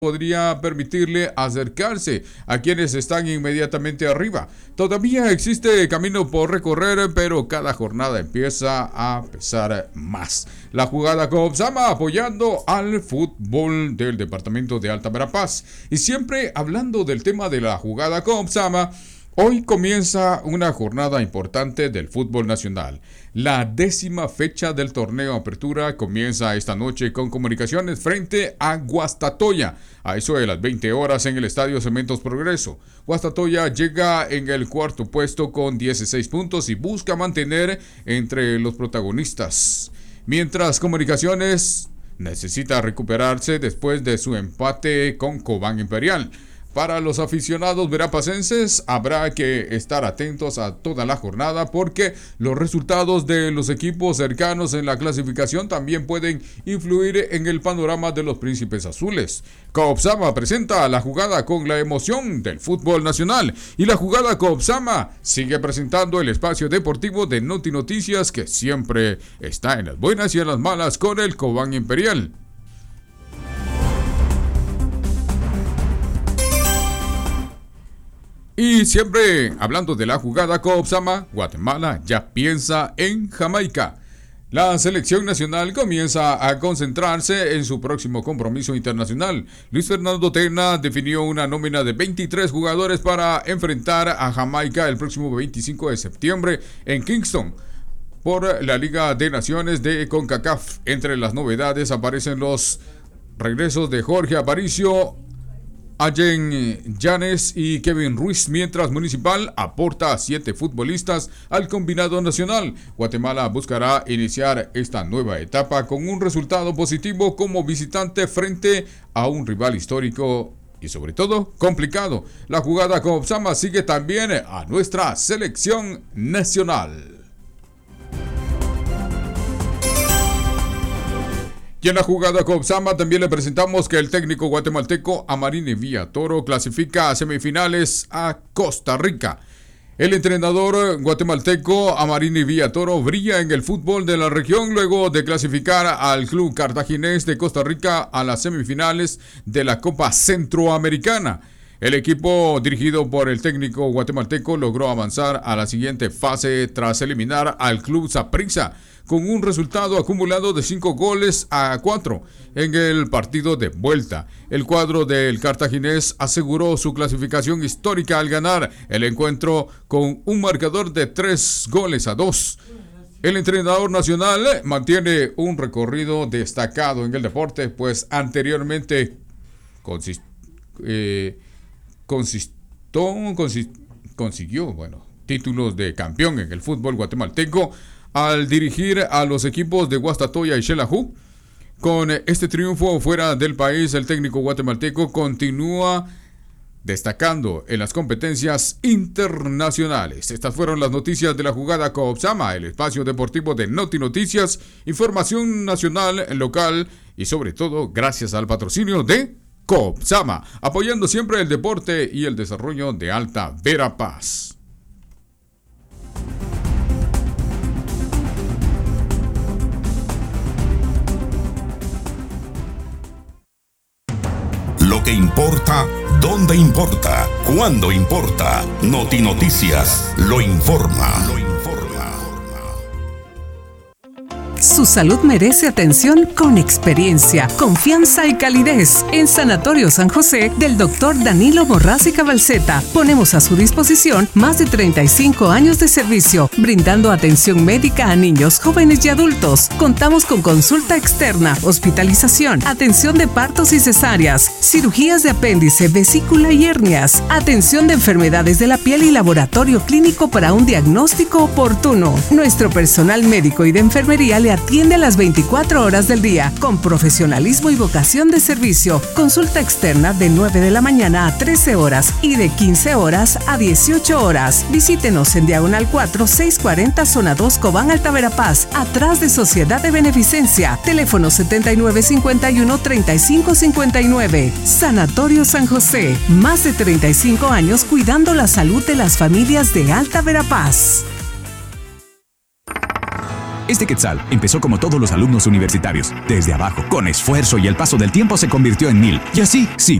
podría permitirle acercarse a quienes están inmediatamente arriba. Todavía existe camino por recorrer, pero cada jornada empieza a pesar más. La jugada Cobsama apoyando al fútbol del departamento de Alta Verapaz. Y siempre hablando del tema de la jugada Cobsama, hoy comienza una jornada importante del fútbol nacional. La 10ª fecha del torneo Apertura comienza esta noche con Comunicaciones frente a Guastatoya, a eso de las 20 horas en el Estadio Cementos Progreso. Guastatoya llega en el cuarto puesto con 16 puntos y busca mantener entre los protagonistas, mientras Comunicaciones necesita recuperarse después de su empate con Cobán Imperial. Para los aficionados verapacenses habrá que estar atentos a toda la jornada porque los resultados de los equipos cercanos en la clasificación también pueden influir en el panorama de los príncipes azules. Cobsama presenta la jugada con la emoción del fútbol nacional y la jugada Cobsama sigue presentando el espacio deportivo de Noti Noticias, que siempre está en las buenas y en las malas con el Cobán Imperial. Y siempre hablando de la jugada Cobsama, Guatemala ya piensa en Jamaica. La selección nacional comienza a concentrarse en su próximo compromiso internacional. Luis Fernando Tena definió una nómina de 23 jugadores para enfrentar a Jamaica el próximo 25 de septiembre en Kingston por la Liga de Naciones de CONCACAF. Entre las novedades aparecen los regresos de Jorge Aparicio, Allen Llanes y Kevin Ruiz, mientras Municipal aporta a 7 futbolistas al combinado nacional. Guatemala buscará iniciar esta nueva etapa con un resultado positivo como visitante frente a un rival histórico y sobre todo complicado. La jugada Cobsama sigue también a nuestra selección nacional. Y en la jugada Cobsama también le presentamos que el técnico guatemalteco Amarini Villatoro clasifica a semifinales a Costa Rica. El entrenador guatemalteco Amarini Villatoro brilla en el fútbol de la región luego de clasificar al club cartaginés de Costa Rica a las semifinales de la Copa Centroamericana. El equipo dirigido por el técnico guatemalteco logró avanzar a la siguiente fase tras eliminar al club Saprissa con un resultado acumulado de 5-4 en el partido de vuelta. El cuadro del cartaginés aseguró su clasificación histórica al ganar el encuentro con un marcador de 3-2. El entrenador nacional mantiene un recorrido destacado en el deporte, pues anteriormente consiguió títulos de campeón en el fútbol guatemalteco al dirigir a los equipos de Guastatoya y Xelajú. Con este triunfo fuera del país, el técnico guatemalteco continúa destacando en las competencias internacionales. Estas fueron las noticias de la jugada Cobsama, el espacio deportivo de Noti Noticias, información nacional, local y sobre todo gracias al patrocinio de Cobsama, apoyando siempre el deporte y el desarrollo de Alta Verapaz. Lo que importa, dónde importa, cuándo importa. Noti Noticias lo informa. Su salud merece atención con experiencia, confianza y calidez. En Sanatorio San José del Dr. Danilo Borrás y Cabalceta ponemos a su disposición más de 35 años de servicio, brindando atención médica a niños, jóvenes y adultos. Contamos con consulta externa, hospitalización, atención de partos y cesáreas, cirugías de apéndice, vesícula y hernias, atención de enfermedades de la piel y laboratorio clínico para un diagnóstico oportuno. Nuestro personal médico y de enfermería le atiende a las 24 horas del día, con profesionalismo y vocación de servicio. Consulta externa de 9 de la mañana a 13 horas y de 15 horas a 18 horas. Visítenos en Diagonal 4, 640, Zona 2, Cobán, Alta Verapaz, atrás de Sociedad de Beneficencia. Teléfono 7951-3559. Sanatorio San José. Más de 35 años cuidando la salud de las familias de Alta Verapaz. Este Quetzal empezó como todos los alumnos universitarios, desde abajo, con esfuerzo, y el paso del tiempo se convirtió en 1000. Y así, sí,